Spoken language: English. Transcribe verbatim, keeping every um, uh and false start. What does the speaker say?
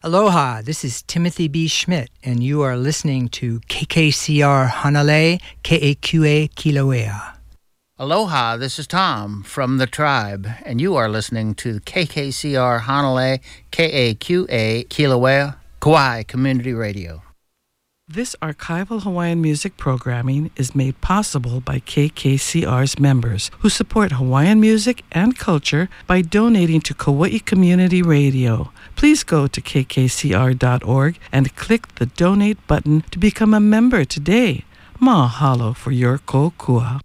Aloha, this is Timothy B. Schmidt, and you are listening to K K C R Hanalei, K A Q A Kilauea. Aloha, this is Tom from The Tribe, and you are listening to K K C R Hanalei, K A Q A Kilauea, Kauai Community Radio. This archival Hawaiian music programming is made possible by K K C R's members who support Hawaiian music and culture by donating to Kauai Community Radio. Please go to k k c r dot org and click the donate button to become a member today. Mahalo for your kokua.